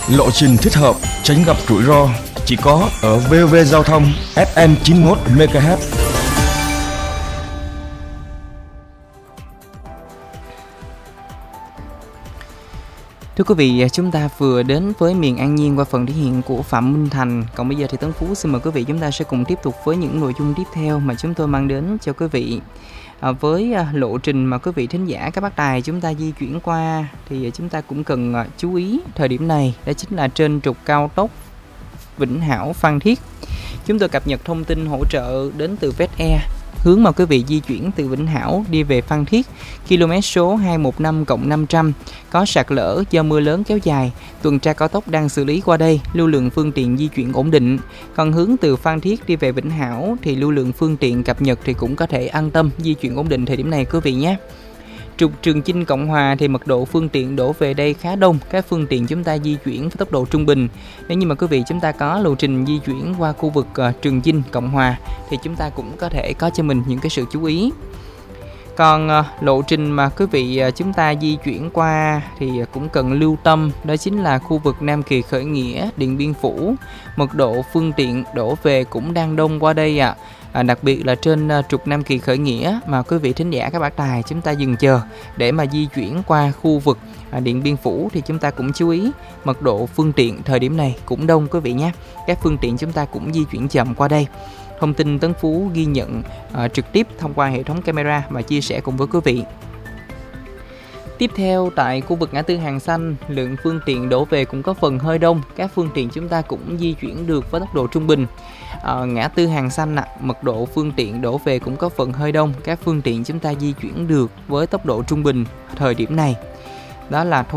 Lộ trình thích hợp, tránh gặp rủi ro chỉ có ở VOV Giao thông FM 91 MHz. Thưa quý vị, chúng ta vừa đến với miền An Nhiên qua phần thể hiện của Phạm Minh Thành. Còn bây giờ thì Tấn Phú xin mời quý vị chúng ta sẽ cùng tiếp tục với những nội dung tiếp theo mà chúng tôi mang đến cho quý vị. Với lộ trình mà quý vị thính giả các bác đài chúng ta di chuyển qua thì chúng ta cũng cần chú ý thời điểm này, đó chính là trên trục cao tốc Vĩnh Hảo Phan Thiết. Chúng tôi cập nhật thông tin hỗ trợ đến từ VetAir. Hướng mà quý vị di chuyển từ Vĩnh Hảo đi về Phan Thiết, km số 215+500, có sạt lở do mưa lớn kéo dài, tuần tra cao tốc đang xử lý qua đây, lưu lượng phương tiện di chuyển ổn định. Còn hướng từ Phan Thiết đi về Vĩnh Hảo thì lưu lượng phương tiện cập nhật thì cũng có thể an tâm di chuyển ổn định thời điểm này quý vị nhé. Trục Trường Chinh Cộng Hòa thì mật độ phương tiện đổ về đây khá đông, các phương tiện chúng ta di chuyển với tốc độ trung bình. Nếu như mà quý vị chúng ta có lộ trình di chuyển qua khu vực Trường Chinh Cộng Hòa thì chúng ta cũng có thể có cho mình những cái sự chú ý. Còn lộ trình mà quý vị chúng ta di chuyển qua thì cũng cần lưu tâm, đó chính là khu vực Nam Kỳ Khởi Nghĩa, Điện Biên Phủ. Mật độ phương tiện đổ về cũng đang đông qua đây ạ. Đặc biệt là trên trục Nam Kỳ Khởi Nghĩa mà quý vị thính giả các bác đài chúng ta dừng chờ để mà di chuyển qua khu vực Điện Biên Phủ thì chúng ta cũng chú ý mật độ phương tiện thời điểm này cũng đông quý vị nhé. Các phương tiện chúng ta cũng di chuyển chậm qua đây. Thông tin Tấn Phú ghi nhận trực tiếp thông qua hệ thống camera và chia sẻ cùng với quý vị. Tiếp theo tại khu vực ngã tư Hàng Xanh, lượng phương tiện đổ về cũng có phần hơi đông. Các phương tiện chúng ta cũng di chuyển được với tốc độ trung bình. Ngã tư Hàng Xanh mật độ phương tiện đổ về cũng có phần hơi đông. Các phương tiện chúng ta di chuyển được với tốc độ trung bình thời điểm này. Đó là thông